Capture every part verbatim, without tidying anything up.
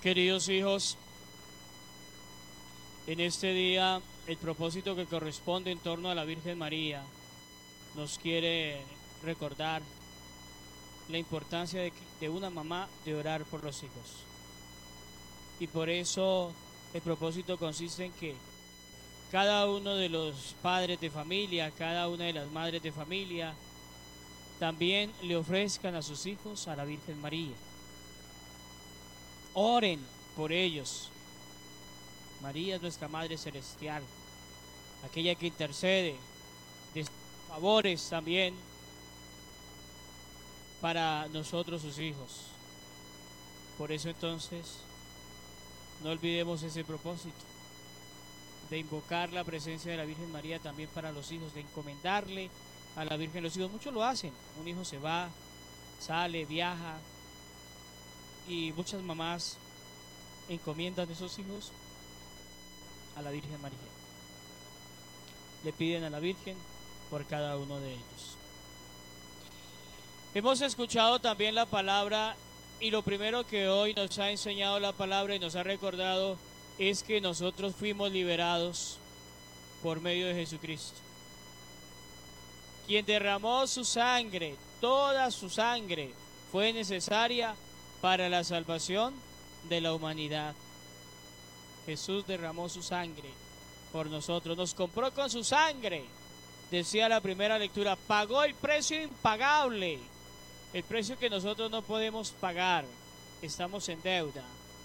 Queridos hijos, en este día el propósito que corresponde en torno a la Virgen María nos quiere recordar la importancia de, de una mamá de orar por los hijos. Y por eso el propósito consiste en que cada uno de los padres de familia, cada una de las madres de familia, también le ofrezcan a sus hijos a la Virgen María. Oren por ellos. María es nuestra Madre Celestial, aquella que intercede de favores también para nosotros sus hijos. Por eso entonces no olvidemos ese propósito de invocar la presencia de la Virgen María también para los hijos, de encomendarle a la Virgen los hijos. Muchos lo hacen, un hijo se va, sale, viaja, y muchas mamás encomiendan a esos hijos a la Virgen María. Le piden a la Virgen por cada uno de ellos. Hemos escuchado también la palabra, y lo primero que hoy nos ha enseñado la palabra y nos ha recordado es que nosotros fuimos liberados por medio de Jesucristo, quien derramó su sangre, toda su sangre fue necesaria para la salvación de la humanidad. Jesús derramó su sangre por nosotros, nos compró con su sangre, decía la primera lectura, pagó el precio impagable, el precio que nosotros no podemos pagar. Estamos en deuda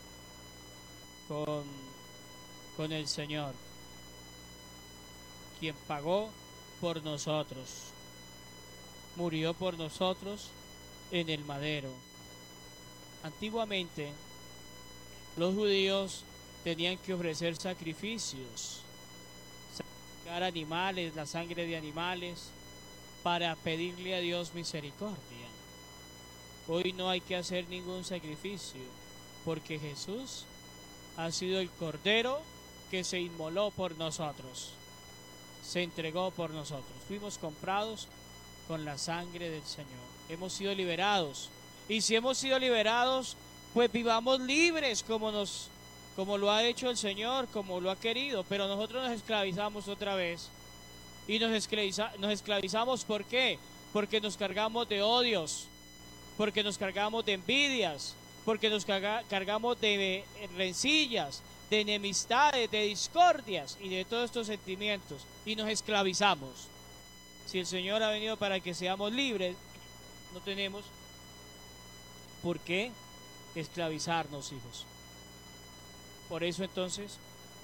con, con el Señor, quien pagó por nosotros, murió por nosotros en el madero. Antiguamente los judíos tenían que ofrecer sacrificios, sacrificar animales, la sangre de animales, para pedirle a Dios misericordia. Hoy no hay que hacer ningún sacrificio, porque Jesús ha sido el Cordero que se inmoló por nosotros, se entregó por nosotros. Fuimos comprados con la sangre del Señor, hemos sido liberados. Y si hemos sido liberados, pues vivamos libres como nos, como lo ha hecho el Señor, como lo ha querido. Pero nosotros nos esclavizamos otra vez. Y nos, esclaviza, nos esclavizamos, ¿por qué? Porque nos cargamos de odios, porque nos cargamos de envidias, porque nos carga, cargamos de rencillas, de enemistades, de discordias y de todos estos sentimientos. Y nos esclavizamos. Si el Señor ha venido para que seamos libres, no tenemos ¿por qué esclavizarnos, hijos? Por eso entonces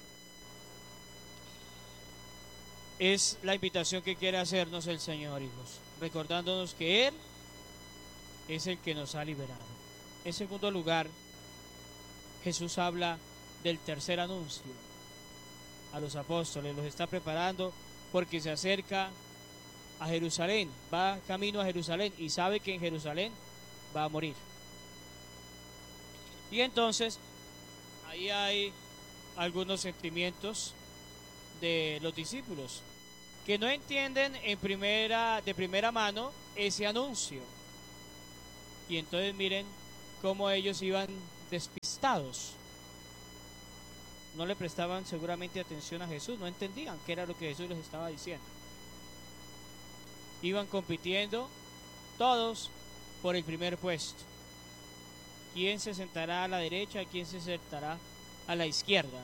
es la invitación que quiere hacernos el Señor, hijos, recordándonos que Él es el que nos ha liberado. En segundo lugar, Jesús habla del tercer anuncio a los apóstoles, los está preparando porque se acerca a Jerusalén, va camino a Jerusalén y sabe que en Jerusalén va a morir. Y entonces ahí hay algunos sentimientos de los discípulos que no entienden en primera, de primera mano ese anuncio. Y entonces miren cómo ellos iban despistados. No le prestaban seguramente atención a Jesús, no entendían qué era lo que Jesús les estaba diciendo. Iban compitiendo todos por el primer puesto. ¿Quién se sentará a la derecha? ¿Quién se sentará a la izquierda?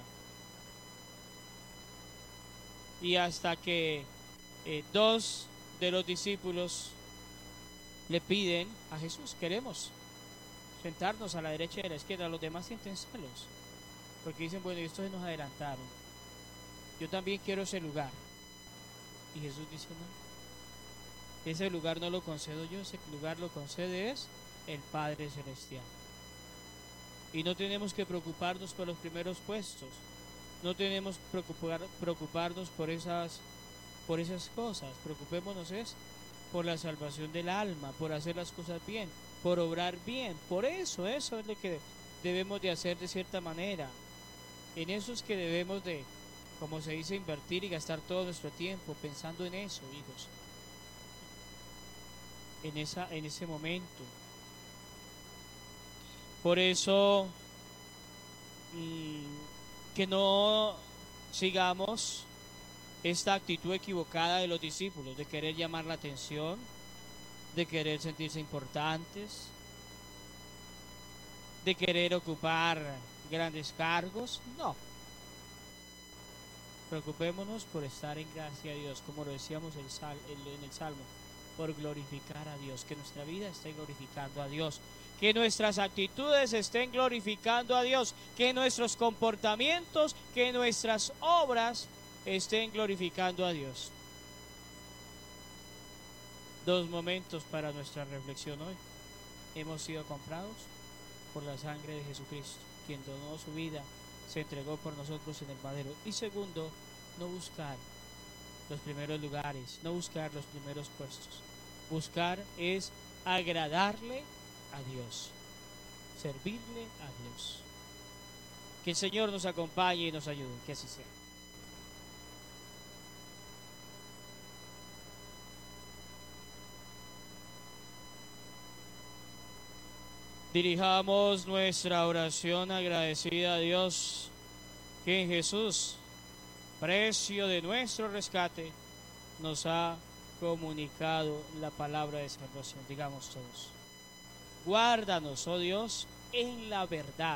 Y hasta que eh, dos de los discípulos le piden a Jesús, queremos sentarnos a la derecha y a la izquierda. Los demás sienten celos, porque dicen, bueno, estos nos adelantaron, yo también quiero ese lugar. Y Jesús dice, no, ese lugar no lo concedo yo, ese lugar lo concede es el Padre Celestial. Y no tenemos que preocuparnos por los primeros puestos, no tenemos que preocupar, preocuparnos por esas, por esas cosas. Preocupémonos es por la salvación del alma, por hacer las cosas bien, por obrar bien. Por eso, eso es lo que debemos de hacer de cierta manera. En eso es que debemos de, como se dice, invertir y gastar todo nuestro tiempo pensando en eso, hijos. En, esa, en ese momento. Por eso mm, que no sigamos esta actitud equivocada de los discípulos, de querer llamar la atención, de querer sentirse importantes, de querer ocupar grandes cargos. No, preocupémonos por estar en gracia a Dios, como lo decíamos en el, sal, en el Salmo, por glorificar a Dios, que nuestra vida esté glorificando a Dios, que nuestras actitudes estén glorificando a Dios, que nuestros comportamientos, que nuestras obras estén glorificando a Dios. Dos momentos para nuestra reflexión hoy. Hemos sido comprados por la sangre de Jesucristo, quien donó su vida, se entregó por nosotros en el madero. Y segundo, no buscar los primeros lugares, no buscar los primeros puestos. Buscar es agradarle a Dios, servirle a Dios. Que el Señor nos acompañe y nos ayude, que así sea. Dirijamos nuestra oración agradecida a Dios, que en Jesús, precio de nuestro rescate, nos ha comunicado la palabra de salvación. Digamos todos: guárdanos, oh Dios, en la verdad.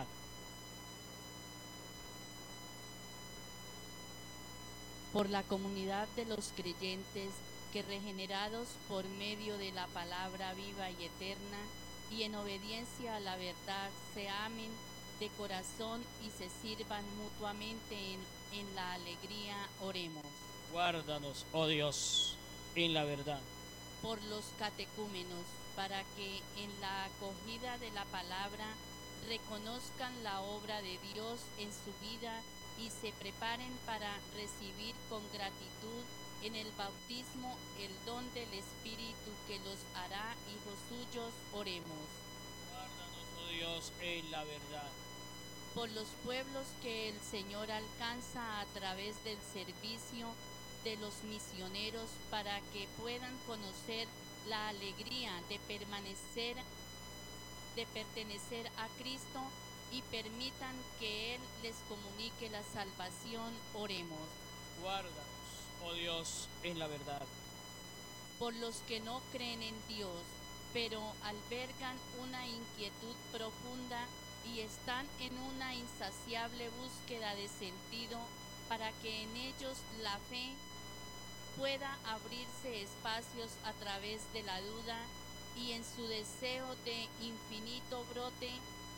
Por la comunidad de los creyentes que, regenerados por medio de la palabra viva y eterna y en obediencia a la verdad, se amen de corazón y se sirvan mutuamente en, en la alegría, oremos. Guárdanos, oh Dios, en la verdad. Por los catecúmenos, para que en la acogida de la palabra reconozcan la obra de Dios en su vida y se preparen para recibir con gratitud en el bautismo el don del Espíritu que los hará hijos suyos, oremos. Guárdanos, oh Dios, en la verdad. Por los pueblos que el Señor alcanza a través del servicio de los misioneros, para que puedan conocer la alegría de permanecer, de pertenecer a Cristo y permitan que Él les comunique la salvación, oremos. Guárdanos, oh Dios, en la verdad. Por los que no creen en Dios, pero albergan una inquietud profunda y están en una insaciable búsqueda de sentido, para que en ellos la fe pueda abrirse espacios a través de la duda y en su deseo de infinito brote,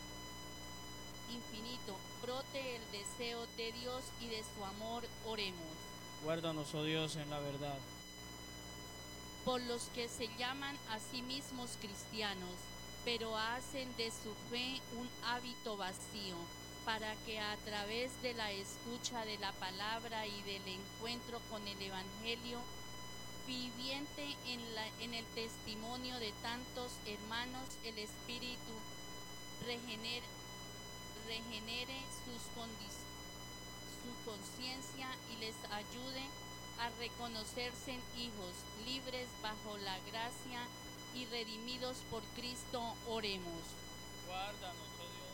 infinito, brote el deseo de Dios y de su amor, oremos. Guárdanos, oh Dios, en la verdad. Por los que se llaman a sí mismos cristianos, pero hacen de su fe un hábito vacío, para que a través de la escucha de la palabra y del encuentro con el Evangelio viviente en, la, en el testimonio de tantos hermanos, el Espíritu regenere, regenere sus condi- su conciencia y les ayude a reconocerse hijos libres bajo la gracia y redimidos por Cristo, oremos. Guárdanos, oh Dios.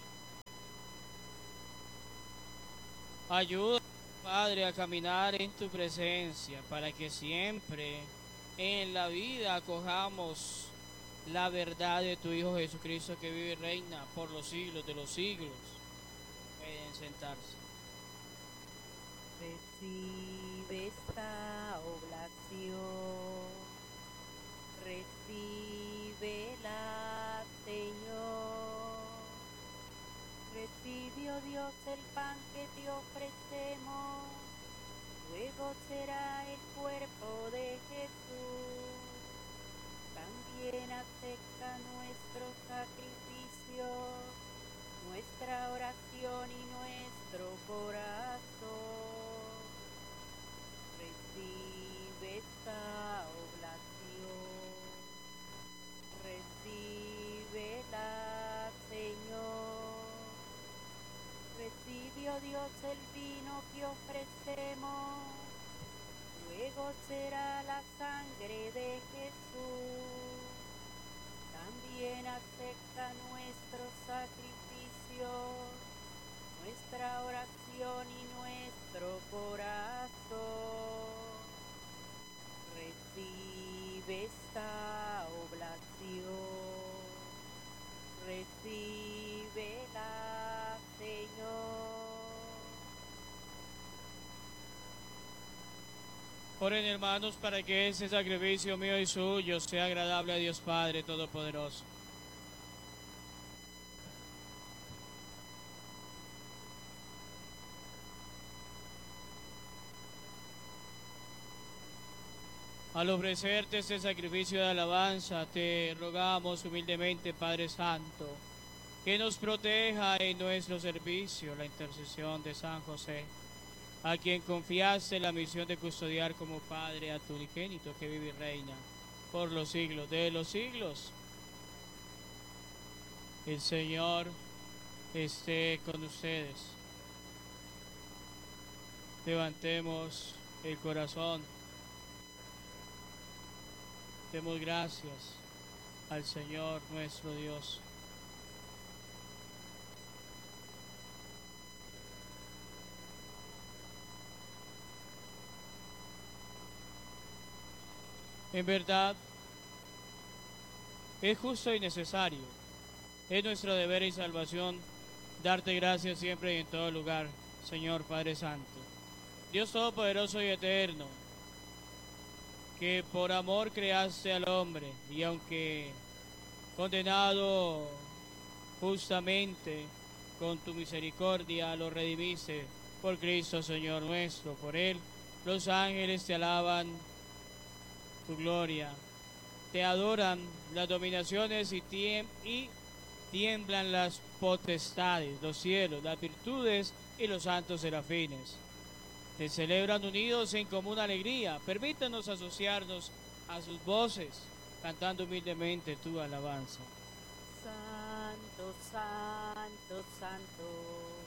Ayuda, Padre, a caminar en tu presencia, para que siempre en la vida acojamos la verdad de tu Hijo Jesucristo, que vive y reina por los siglos de los siglos. Pueden sentarse. Recibe esta oblación, recíbela, Señor. Recibe, oh Dios, el pan que te ofrecemos, luego será el cuerpo de Jesús. También acepta nuestro sacrificio, nuestra oración y nuestro corazón. Recibe esta oblación, recíbela, Señor. Recibe, oh Dios, el vino que ofrecemos, luego será la sangre de Jesús. También acepta nuestro sacrificio, Oren, hermanos, para que ese sacrificio mío y suyo sea agradable a Dios Padre Todopoderoso. Al ofrecerte este sacrificio de alabanza, te rogamos humildemente, Padre Santo, que nos proteja en nuestro servicio la intercesión de San José, a quien confiaste la misión de custodiar como Padre a tu unigénito que vive y reina por los siglos de los siglos. El Señor esté con ustedes. Levantemos el corazón. Demos gracias al Señor nuestro Dios. En verdad, es justo y necesario, es nuestro deber y salvación darte gracias siempre y en todo lugar, Señor Padre Santo, Dios Todopoderoso y Eterno, que por amor creaste al hombre y aunque condenado justamente con tu misericordia lo redimiste por Cristo Señor nuestro. Por él los ángeles te alaban tu gloria, te adoran las dominaciones y, tiem y tiemblan las potestades, los cielos, las virtudes y los santos serafines. Te celebran unidos en común alegría. Permítanos asociarnos a sus voces, cantando humildemente tu alabanza. Santo, santo, santo.